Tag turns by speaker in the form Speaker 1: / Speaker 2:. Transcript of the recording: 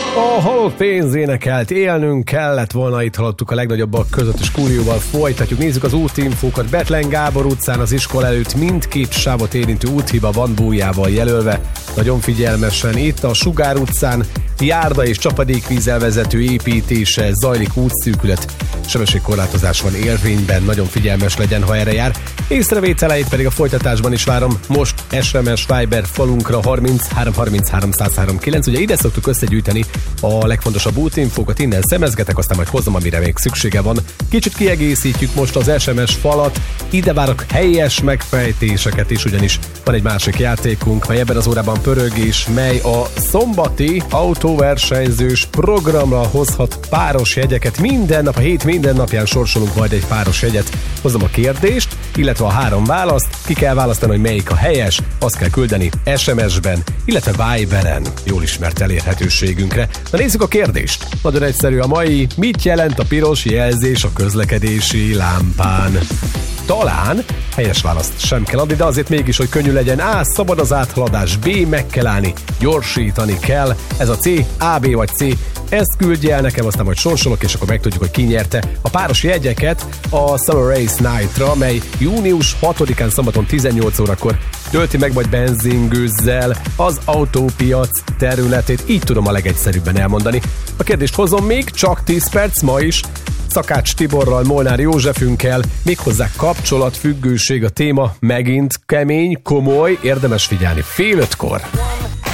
Speaker 1: A halott pénz énekelt, élnünk kellett volna, itt hallottuk a legnagyobbak között, és Kúrióval folytatjuk. Nézzük az útinfókat. Bethlen Gábor utcán az iskola előtt mindkét sávot érintő úthiba van bújjával jelölve. Nagyon figyelmesen itt a Sugár utcán járda és csapadékvízzel vezető építése zajlik, útszűkület, sebességkorlátozás van érvényben, nagyon figyelmes legyen, ha erre jár. Észrevételeit pedig a folytatásban is várom. Most SMS Viber falunkra 33 33 139. Ugye ide szoktuk összegyűjteni a legfontosabb útinfókat, innen szemezgetek, aztán majd hozom, amire még szüksége van. Kicsit kiegészítjük most az SMS falat, ide várok helyes megfejtéseket is, ugyanis van egy másik játékunk, mely ebben az órában pörög, és mely a szombati autóversenyzős programra hozhat páros jegyeket. Minden nap, a hét minden napján sorsolunk majd egy páros jegyet. Hozom a kérdést, illetve a 3 választ. Ki kell választani, hogy melyik a helyes, azt kell küldeni SMS-ben, illetve Viberen, jól ismert elérhetőségünkre. Na nézzük a kérdést. Nagyon egyszerű a mai. Mit jelent a piros jelzés a közlekedési lámpán? Talán helyes választ sem kell adni, de azért mégis, hogy könnyű legyen. A. Szabad az áthaladás. B. Meg kell állni. Gyorsítani kell. Ez a C. A, B vagy C. Ezt küldje el nekem, aztán majd sorsolok, és akkor megtudjuk, hogy ki nyerte a páros jegyeket a Summer Race Night-ra, mely június 6-án szombaton 18 órakor tölti meg majd benzingőzzel az autópiac területét. Így tudom a legegyszerűbben elmondani. A kérdést hozom még, csak 10 perc ma is. Szakács Tiborral, Molnár Józsefünkkel, méghozzá kapcsolatfüggőség a téma, megint kemény, komoly, érdemes figyelni. 4:30.